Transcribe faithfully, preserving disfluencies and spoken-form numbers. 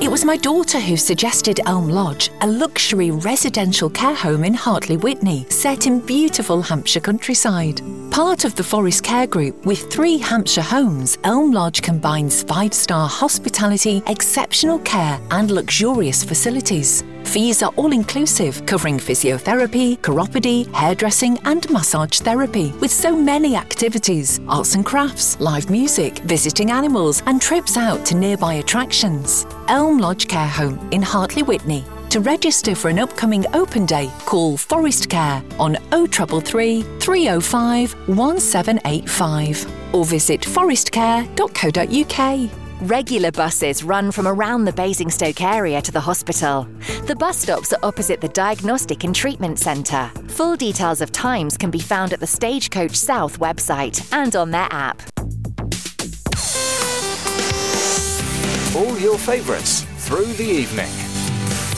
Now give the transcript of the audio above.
It was my daughter who suggested Elm Lodge, a luxury residential care home in Hartley Witney, set in beautiful Hampshire countryside. Part of the Forest Care Group with three Hampshire homes, Elm Lodge combines five-star hospitality, exceptional care and luxurious facilities. Fees are all-inclusive, covering physiotherapy, chiropody, hairdressing and massage therapy, with so many activities, arts and crafts, live music, visiting animals and trips out to nearby attractions. Elm Lodge Care Home in Hartley Witney. To register for an upcoming open day, call Forest Care on oh three three, three oh five, one seven eight five or visit forest care dot co dot uk. Regular buses run from around the Basingstoke area to the hospital. The bus stops are opposite the Diagnostic and Treatment Centre. Full details of times can be found at the Stagecoach South website and on their app. All your favourites through the evening.